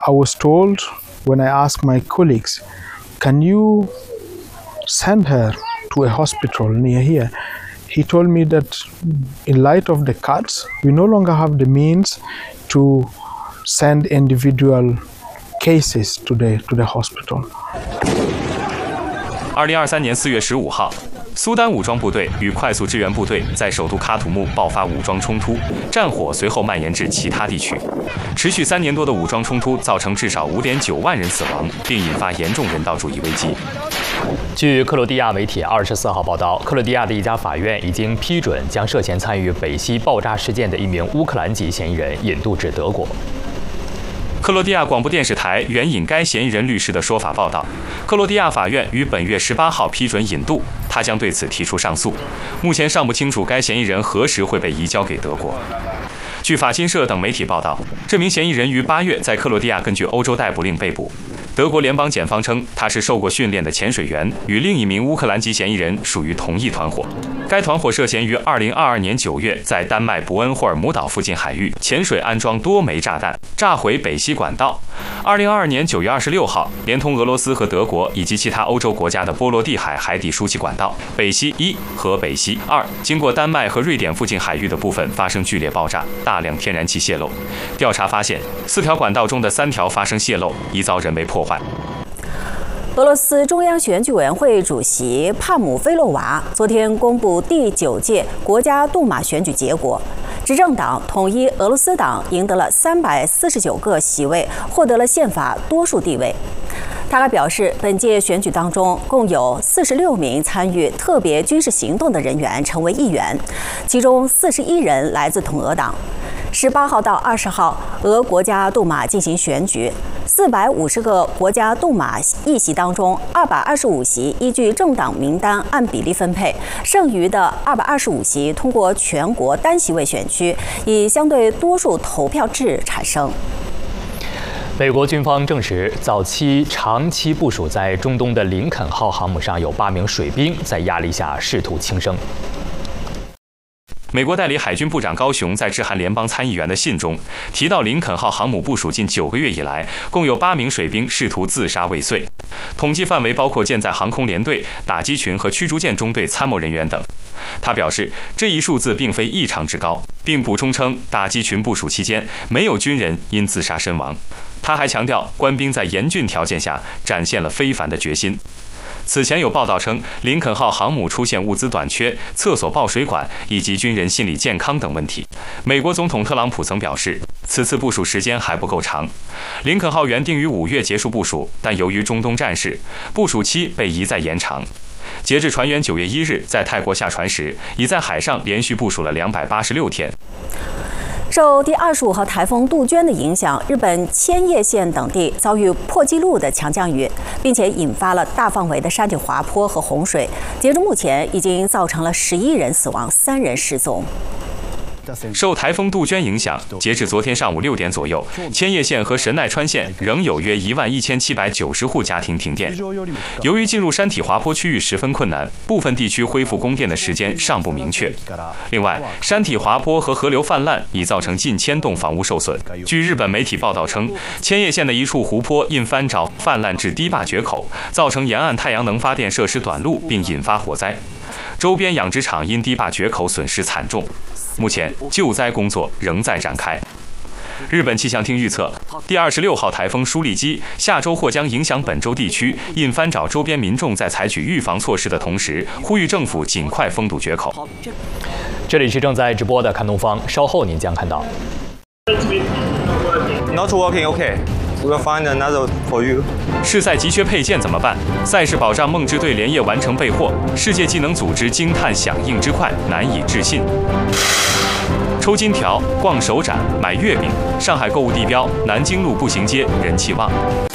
I was told when I asked my colleagues, can you send her to a hospital near here? He told me that in light of the cuts, we no longer have the means to send individual cases to the hospital. 2023年4月15号，苏丹武装部队与快速支援部队在首都喀土穆爆发武装冲突，战火随后蔓延至其他地区。持续3年多的武装冲突造成至少5.9万人死亡，并引发严重人道主义危机。 据克罗地亚媒体24号报道，克罗地亚的一家法院已经批准将涉嫌参与北溪爆炸事件的一名乌克兰籍嫌疑人引渡至德国。 克罗地亚广播电视台援引该嫌疑人律师的说法报道，克罗地亚法院于本月18号批准引渡，他将对此提出上诉。目前尚不清楚该嫌疑人何时会被移交给德国。据法新社等媒体报道，这名嫌疑人于8月在克罗地亚根据欧洲逮捕令被捕。德国联邦检方称，他是受过训练的潜水员，与另一名乌克兰籍嫌疑人属于同一团伙。该团伙涉嫌于2022年9月在丹麦伯恩霍尔姆岛附近海域潜水安装多枚炸弹，炸毁北溪管道。2022年9月26号，连同俄罗斯和德国以及其他欧洲国家的波罗的海海底输气管道北溪1和北溪2，经过丹麦和瑞典附近海域的部分发生剧烈爆炸，大量天然气泄漏。调查发现，4条管道中的3条发生泄漏，已遭人为破坏。 俄罗斯中央选举委员会主席帕姆菲洛娃昨天公布第9届国家杜马选举结果，执政党统一俄罗斯党赢得了349个席位，获得了宪法多数地位。他还表示，本届选举当中共有46名参与特别军事行动的人员成为议员，其中41人来自统俄党。18号到20号，俄国家杜马进行选举。 450个国家杜马议席当中，225席依据政党名单按比例分配，剩余的225席通过全国单席位选区以相对多数投票制产生。 美国军方证实，早期长期部署在中东的林肯号航母上有8名水兵在压力下试图轻生。 美国代理海军部长高雄在致函联邦参议员的信中提到，林肯号航母部署近9个月以来，共有8名水兵试图自杀未遂，统计范围包括舰载航空联队、打击群和驱逐舰中队参谋人员等。他表示，这一数字并非异常之高，并补充称，打击群部署期间没有军人因自杀身亡。他还强调，官兵在严峻条件下展现了非凡的决心。 此前有报道称，林肯号航母出现物资短缺、厕所爆水管以及军人心理健康等问题。美国总统特朗普曾表示，此次部署时间还不够长。林肯号原定于5月结束部署，但由于中东战事，部署期被一再延长。截至船员9月1日在泰国下船时，已在海上连续部署了286天。 受第25号台风杜鹃的影响，日本千叶县等地遭遇破纪录的强降雨，并且引发了大范围的山体滑坡和洪水。截至目前，已经造成了11人死亡，3人失踪。 受台风杜鹃影响，截至昨天上午6点左右，千叶县和神奈川县仍有约11790户家庭停电。由于进入山体滑坡区域十分困难，部分地区恢复供电的时间尚不明确。另外，山体滑坡和河流泛滥已造成近1000栋房屋受损。据日本媒体报道称，千叶县的一处湖泊因翻潮泛滥至堤坝决口，造成沿岸太阳能发电设施短路，并引发火灾。周边养殖场因堤坝决口损失惨重。 目前救灾工作仍在展开。日本气象厅预测，第26号台风舒力基下周或将影响本州地区，因翻找周边民众在采取预防措施的同时，呼吁政府尽快封堵决口。 这里是正在直播的看东方，稍后您将看到。 Not working, okay. We will find another for you. 世赛急缺配件怎么办？赛事保障梦之队连夜完成备货，世界技能组织惊叹响应之快，难以置信。抽金条、逛首展、买月饼，上海购物地标南京路步行街人气旺。